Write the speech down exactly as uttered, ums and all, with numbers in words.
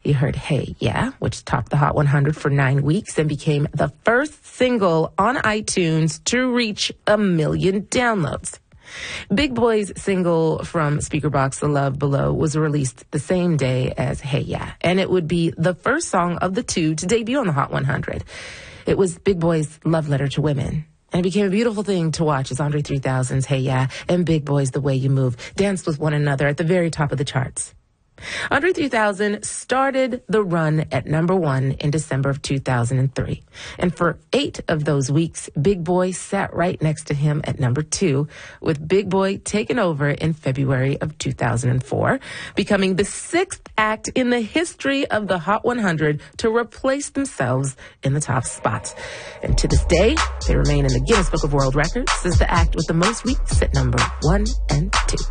You heard Hey Ya, which topped the Hot one hundred for nine weeks and became the first single on iTunes to reach a million downloads. Big Boy's single from Speakerboxxx, The Love Below, was released the same day as Hey Ya, and it would be the first song of the two to debut on the Hot one hundred. It was Big Boy's love letter to women, and it became a beautiful thing to watch as Andre three thousand's Hey Ya and Big Boy's The Way You Move danced with one another at the very top of the charts. Andre three thousand started the run at number one in December of two thousand three. And for eight of those weeks, Big Boy sat right next to him at number two, with Big Boy taking over in February of two thousand four, becoming the sixth act in the history of the Hot one hundred to replace themselves in the top spot. And to this day, they remain in the Guinness Book of World Records as the act with the most weeks at number one and two.